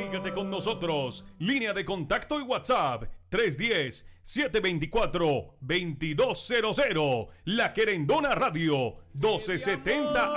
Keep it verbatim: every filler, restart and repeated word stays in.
Comunícate con nosotros. Línea de contacto y WhatsApp tres uno cero, siete dos cuatro, dos dos cero cero. La Querendona Radio doce setenta